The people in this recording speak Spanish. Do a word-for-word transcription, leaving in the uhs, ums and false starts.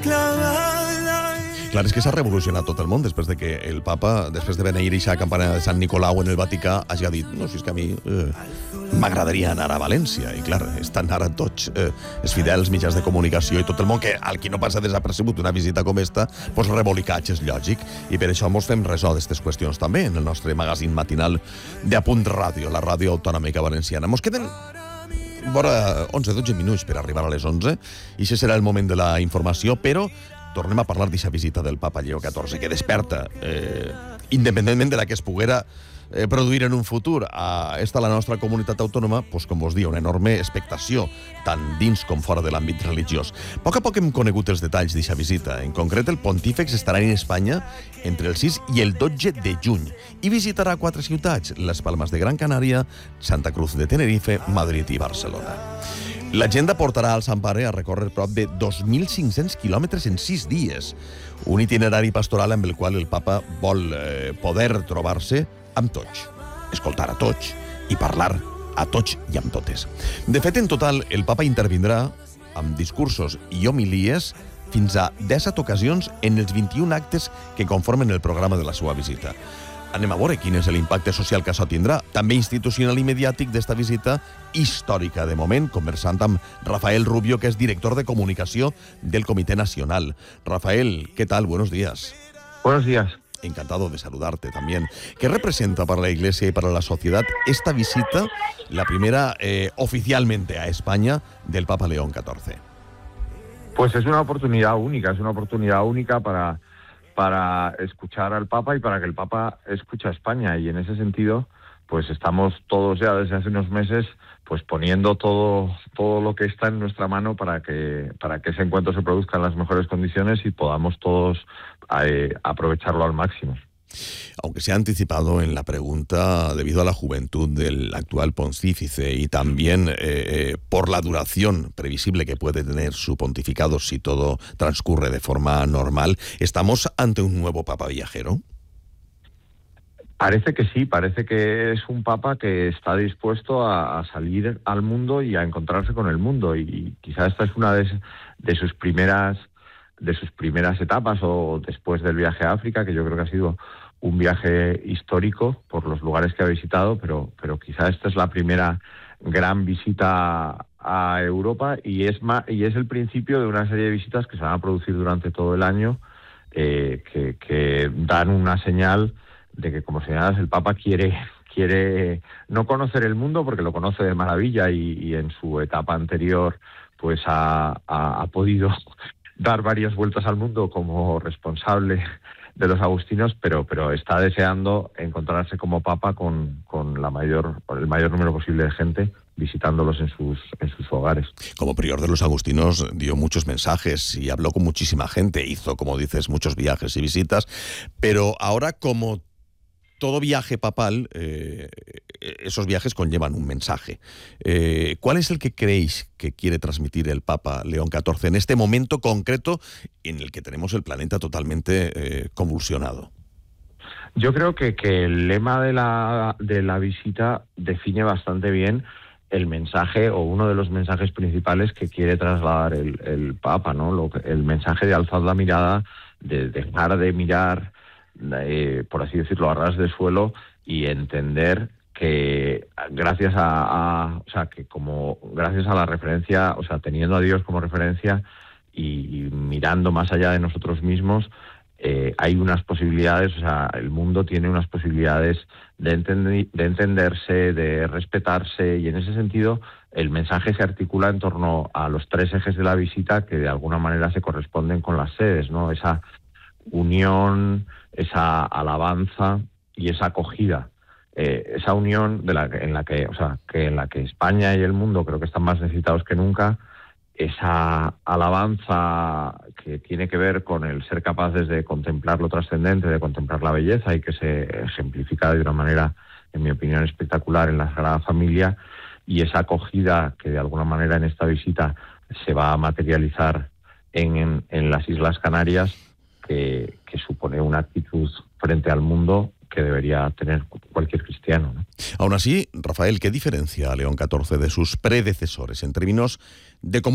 Clar, és que s'ha revolucionat tot el món després de que el papa, després de beneir eixa campana de Sant Nicolau en el Vaticà, hagi dit, no, si és que a mi eh, m'agradaria anar a València. I clar, estan ara tots eh, els fidels, mitjans de comunicació i tot el món, que al qui no passa desapercebut una visita com esta, doncs revolicatge és lògic. I per això mos fem ressò d'aquestes qüestions també en el nostre magazín matinal de Apunt Ràdio, la ràdio autonòmica valenciana. Mos queden vora onze dotze minuts per arribar a les onze, i això serà el moment de la informació, però tornem a parlar d'aquesta visita del papa Lleó catorze, que desperta, eh, independentment de la que es poguera eh, produir en un futur a esta la nostra comunitat autònoma, doncs, com vos diu, una enorme expectació, tant dins com fora de l'àmbit religiós. A poc a poc hem conegut els detalls d'aquesta visita. En concret, el pontífex estarà en Espanya entre el sis i el dotze de juny i visitarà quatre ciutats, les Palmes de Gran Canària, Santa Cruz de Tenerife, Madrid i Barcelona. L'agenda portarà al Sant Pare a recórrer prop de dos mil cinc-cents quilòmetres en sis dies. Un itinerari pastoral amb el qual el papa vol eh, poder trobar-se amb tots, escoltar a tots i parlar a tots i amb totes. De fet, en total, el papa intervindrà amb discursos i homilies fins a disset ocasions en els vint-i-un actes que conformen el programa de la seva visita. Anem a veure quin és l'impacte social que això tindrà, també institucional i mediàtic d'esta visita històrica. De moment, conversant amb Rafael Rubio, que és director de comunicació del Comité Nacional. Rafael, ¿qué tal? Buenos días. Buenos días. Encantado de saludarte también. ¿Qué representa para la Iglesia y para la sociedad esta visita, la primera eh, oficialmente a España, del Papa León catorce? Pues es una oportunidad única, es una oportunidad única para... para escuchar al Papa y para que el Papa escuche a España. Y en ese sentido, pues estamos todos ya desde hace unos meses pues poniendo todo todo lo que está en nuestra mano para que para que ese encuentro se produzca en las mejores condiciones y podamos todos eh, aprovecharlo al máximo. Aunque se ha anticipado en la pregunta debido a la juventud del actual pontífice y también eh, eh, por la duración previsible que puede tener su pontificado si todo transcurre de forma normal, ¿estamos ante un nuevo papa viajero? Parece que sí, parece que es un papa que está dispuesto a, a salir al mundo y a encontrarse con el mundo, y quizá esta es una de, de sus primeras de sus primeras etapas, o después del viaje a África, que yo creo que ha sido un viaje histórico por los lugares que ha visitado, pero, pero quizá esta es la primera gran visita a Europa, y es, ma, y es el principio de una serie de visitas que se van a producir durante todo el año, eh, que, que dan una señal de que, como señalas, el Papa quiere, quiere no conocer el mundo, porque lo conoce de maravilla, y, y en su etapa anterior pues ha, ha, ha podido dar varias vueltas al mundo como responsable de los agustinos, pero pero está deseando encontrarse como papa con, con la mayor con el mayor número posible de gente, visitándolos en sus en sus hogares. Como prior de los agustinos dio muchos mensajes y habló con muchísima gente, hizo, como dices, muchos viajes y visitas, pero ahora, como todo viaje papal, eh, esos viajes conllevan un mensaje. Eh, ¿Cuál es el que creéis que quiere transmitir el Papa León catorce en este momento concreto en el que tenemos el planeta totalmente eh, convulsionado? Yo creo que, que el lema de la, de la visita define bastante bien el mensaje, o uno de los mensajes principales que quiere trasladar el, el Papa, ¿no? Lo, el mensaje de alzar la mirada, de dejar de mirar, Eh, por así decirlo, a ras de suelo, y entender que gracias a, a o sea que como gracias a la referencia, o sea teniendo a Dios como referencia y, y mirando más allá de nosotros mismos, eh, hay unas posibilidades, o sea el mundo tiene unas posibilidades de, entendi- de entenderse, de respetarse, y en ese sentido el mensaje se articula en torno a los tres ejes de la visita, que de alguna manera se corresponden con las sedes, ¿no? Esa unión, esa alabanza y esa acogida, eh, esa unión de la que, en la que, o sea, que en la que España y el mundo creo que están más necesitados que nunca, esa alabanza que tiene que ver con el ser capaces de contemplar lo trascendente, de contemplar la belleza, y que se ejemplifica de una manera, en mi opinión, espectacular en la Sagrada Familia, y esa acogida que de alguna manera en esta visita se va a materializar en, en, en las Islas Canarias, Que, que supone una actitud frente al mundo que debería tener cualquier cristiano, ¿no? Aún así, Rafael, ¿qué diferencia a León catorce de sus predecesores en términos de